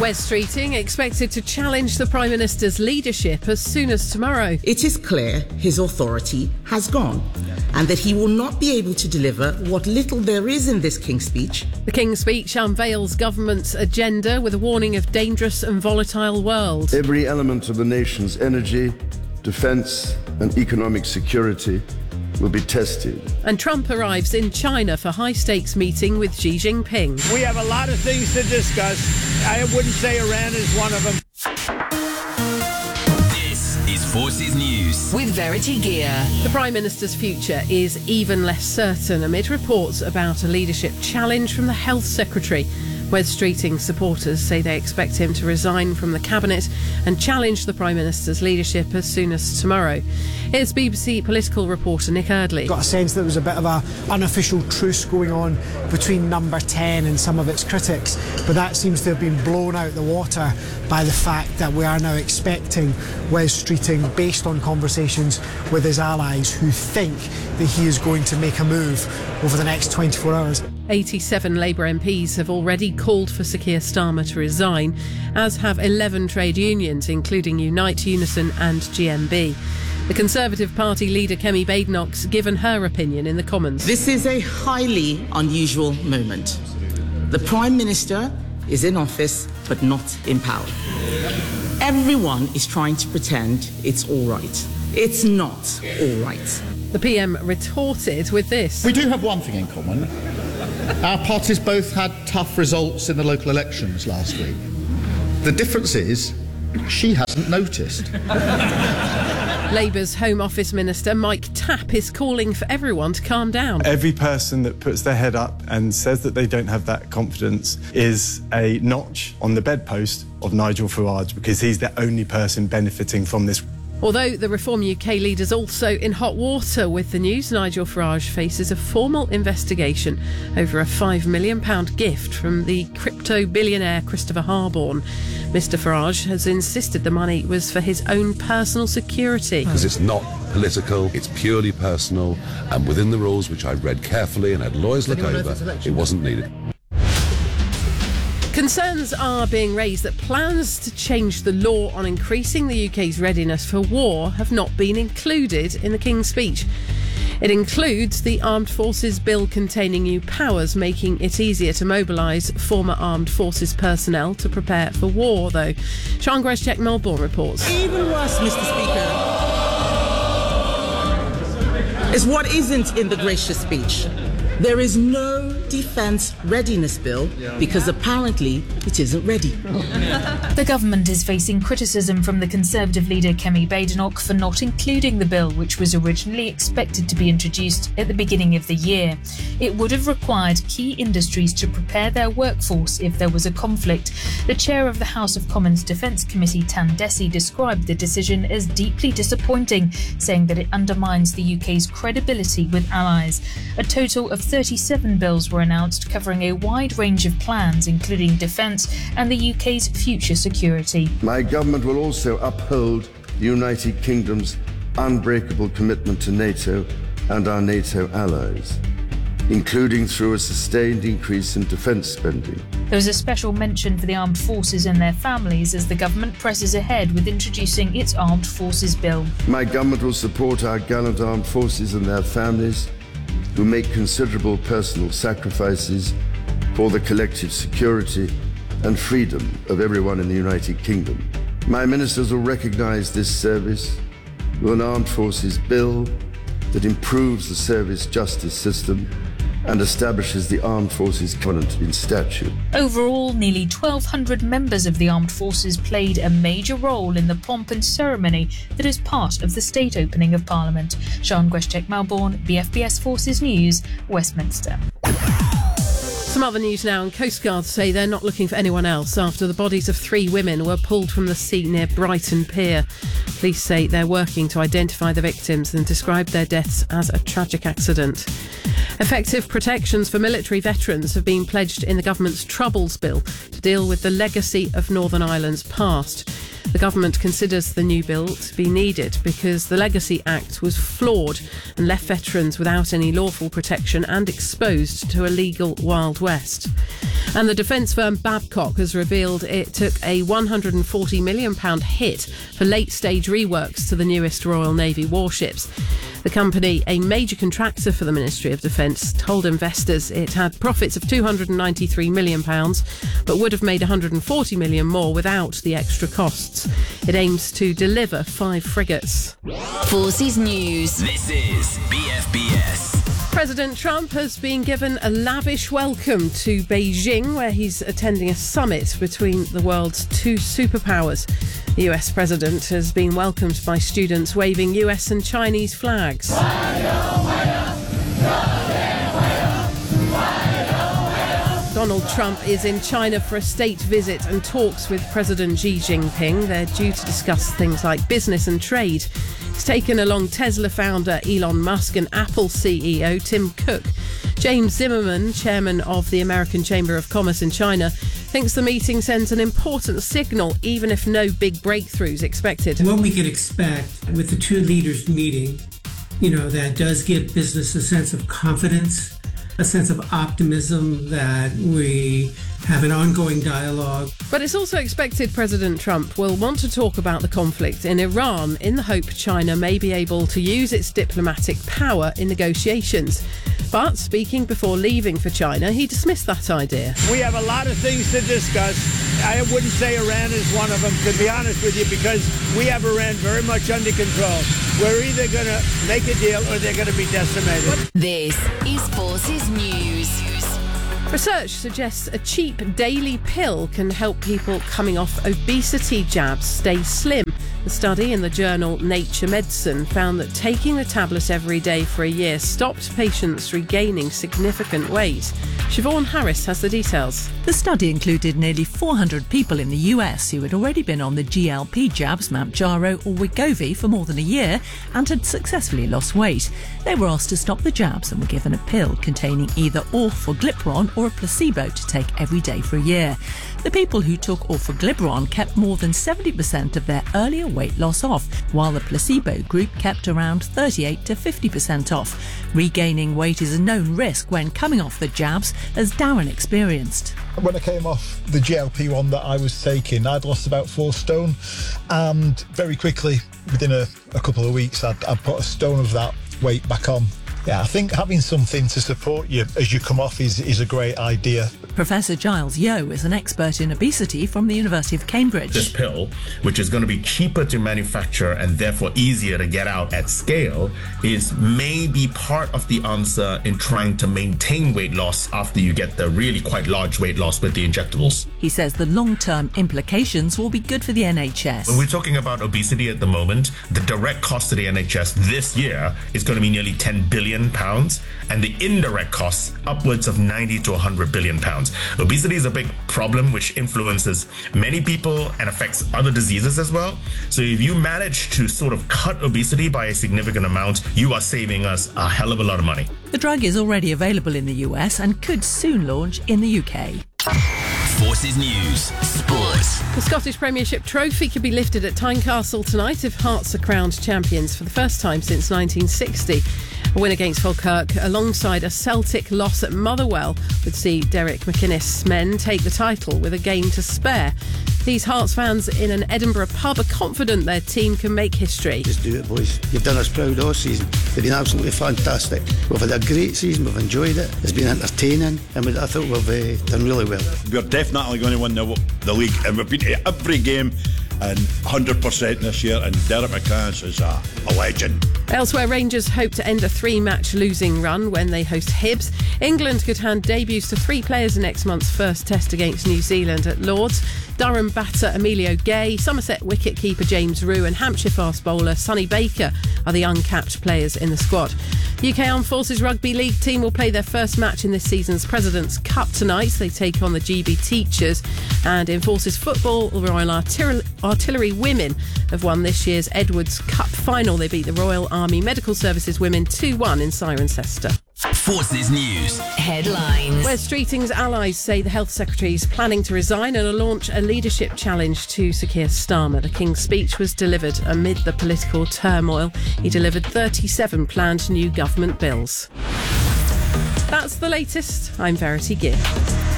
Wes Streeting expected to challenge the Prime Minister's leadership as soon as tomorrow. It is clear his authority has gone and that he will not be able to deliver what little there is in this King's Speech. The King's Speech unveils government's agenda with a warning of dangerous and volatile world. Every element of the nation's energy, defence and economic security will be tested. And Trump arrives in China for high-stakes meeting with Xi Jinping. We have a lot of things to discuss. I wouldn't say Iran is one of them. This is Forces News with Verity Gear. The Prime Minister's future is even less certain amid reports about a leadership challenge from the Health Secretary. Wes Streeting supporters say they expect him to resign from the Cabinet and challenge the Prime Minister's leadership as soon as tomorrow. Here's BBC political reporter Nick Eardley. Got a sense there was a bit of an unofficial truce going on between Number 10 and some of its critics, but that seems to have been blown out the water by the fact that we are now expecting Wes Streeting, based on conversations with his allies who think that he is going to make a move over the next 24 hours. 87 Labour MPs have already called for Sir Keir Starmer to resign, as have 11 trade unions, including Unite, Unison and GMB. The Conservative Party leader Kemi Badenoch's given her opinion in the Commons. This is a highly unusual moment. The Prime Minister is in office but not in power. Everyone is trying to pretend it's all right. It's not all right. The PM retorted with this. We do have one thing in common. Our parties both had tough results in the local elections last week. The difference is, she hasn't noticed. Labour's Home Office Minister Mike Tapp is calling for everyone to calm down. Every person that puts their head up and says that they don't have that confidence is a notch on the bedpost of Nigel Farage, because he's the only person benefiting from this. Although the Reform UK leader's also in hot water with the news, Nigel Farage faces a formal investigation over a £5 million gift from the crypto billionaire Christopher Harborne. Mr Farage has insisted the money was for his own personal security. Because it's not political, it's purely personal, and within the rules, which I read carefully and had lawyers look over, it wasn't needed. Concerns are being raised that plans to change the law on increasing the UK's readiness for war have not been included in the King's Speech. It includes the Armed Forces Bill containing new powers, making it easier to mobilise former Armed Forces personnel to prepare for war, though. Sian Greshek, Melbourne reports. Even worse, Mr Speaker, is what isn't in the gracious speech. There is no defence readiness bill because apparently it isn't ready. The government is facing criticism from the Conservative leader Kemi Badenoch for not including the bill, which was originally expected to be introduced at the beginning of the year. It would have required key industries to prepare their workforce if there was a conflict. The chair of the House of Commons Defence Committee, Tan Desi, described the decision as deeply disappointing, saying that it undermines the UK's credibility with allies. A total of 37 bills were announced, covering a wide range of plans, including defence and the UK's future security. My government will also uphold the United Kingdom's unbreakable commitment to NATO and our NATO allies, including through a sustained increase in defence spending. There is a special mention for the armed forces and their families as the government presses ahead with introducing its Armed Forces Bill. My government will support our gallant armed forces and their families, who make considerable personal sacrifices for the collective security and freedom of everyone in the United Kingdom. My ministers will recognise this service with an Armed Forces Bill that improves the service justice system and establishes the Armed Forces Covenant in statute. Overall, nearly 1,200 members of the armed forces played a major role in the pomp and ceremony that is part of the state opening of Parliament. Sian Greshek, Melbourne, BFBS Forces News, Westminster. Some other news now, and Coast Guard say they're not looking for anyone else after the bodies of 3 women were pulled from the sea near Brighton Pier. Police say they're working to identify the victims and describe their deaths as a tragic accident. Effective protections for military veterans have been pledged in the government's Troubles Bill to deal with the legacy of Northern Ireland's past. The government considers the new bill to be needed because the Legacy Act was flawed and left veterans without any lawful protection and exposed to a legal Wild West. And the defence firm Babcock has revealed it took a £140 million hit for late-stage reworks to the newest Royal Navy warships. The company, a major contractor for the Ministry of Defence, told investors it had profits of £293 million, but would have made £140 million more without the extra costs. It aims to deliver 5 frigates. Forces News. This is BFBS. President Trump has been given a lavish welcome to Beijing, where he's attending a summit between the world's 2 superpowers. The US president has been welcomed by students waving US and Chinese flags. Donald Trump is in China for a state visit and talks with President Xi Jinping. They're due to discuss things like business and trade. He's taken along Tesla founder Elon Musk and Apple CEO Tim Cook. James Zimmerman, chairman of the American Chamber of Commerce in China, thinks the meeting sends an important signal, even if no big breakthroughs expected. What we can expect with the 2 leaders meeting, that does give business a sense of confidence, a sense of optimism that we have an ongoing dialogue. But it's also expected President Trump will want to talk about the conflict in Iran in the hope China may be able to use its diplomatic power in negotiations. But speaking before leaving for China, he dismissed that idea. We have a lot of things to discuss. I wouldn't say Iran is one of them, to be honest with you, because we have Iran very much under control. We're either going to make a deal or they're going to be decimated. This is Forces News. Research suggests a cheap daily pill can help people coming off obesity jabs stay slim. The study in the journal Nature Medicine found that taking the tablet every day for a year stopped patients regaining significant weight. Siobhan Harris has the details. The study included nearly 400 people in the US who had already been on the GLP jabs Mounjaro or Wegovy for more than a year and had successfully lost weight. They were asked to stop the jabs and were given a pill containing either orforglipron or a placebo to take every day for a year. The people who took orforglipron kept more than 70% of their earlier weight loss off, while the placebo group kept around 38 to 50% off. Regaining weight is a known risk when coming off the jabs, as Darren experienced. When I came off the GLP one that I was taking, I'd lost about 4 stone, and very quickly, within a couple of weeks, I'd put a stone of that weight back on. Yeah, I think having something to support you as you come off is a great idea. Professor Giles Yeo is an expert in obesity from the University of Cambridge. This pill, which is going to be cheaper to manufacture and therefore easier to get out at scale, is maybe part of the answer in trying to maintain weight loss after you get the really quite large weight loss with the injectables. He says the long-term implications will be good for the NHS. When we're talking about obesity at the moment, the direct cost to the NHS this year is going to be nearly £10 billion, and the indirect costs upwards of 90 to 100 billion pounds. Obesity is a big problem which influences many people and affects other diseases as well. So if you manage to sort of cut obesity by a significant amount, you are saving us a hell of a lot of money. The drug is already available in the US and could soon launch in the UK. Forces News Sports. The Scottish Premiership trophy could be lifted at Tynecastle tonight if Hearts are crowned champions for the first time since 1960. A win against Falkirk alongside a Celtic loss at Motherwell would see Derek McInnes' men take the title with a game to spare. These Hearts fans in an Edinburgh pub are confident their team can make history. Just do it, boys. You've done us proud all season. They've been absolutely fantastic. We've had a great season. We've enjoyed it. It's been entertaining, and I thought we've done really well. We're definitely going to win the league, and we've been to every game and 100% this year, and Derek McInnes is a legend. Elsewhere, Rangers hope to end a 3-match losing run when they host Hibs. England could hand debuts to 3 players in next month's first test against New Zealand at Lords. Durham batter Emilio Gay, Somerset wicket-keeper James Rew and Hampshire fast bowler Sonny Baker are the uncapped players in the squad. The UK Armed Forces Rugby League team will play their first match in this season's President's Cup tonight. They take on the GB Teachers. And in Forces football, the Royal Artillery Women have won this year's Edwards Cup final. They beat the Royal Army Medical Services Women 2-1 in Cirencester. Forces News headlines. Wes Streeting's allies say the Health Secretary is planning to resign and launch a leadership challenge to Sir Keir Starmer. The King's speech was delivered amid the political turmoil. He delivered 37 planned new government bills. That's the latest. I'm Verity Gibb.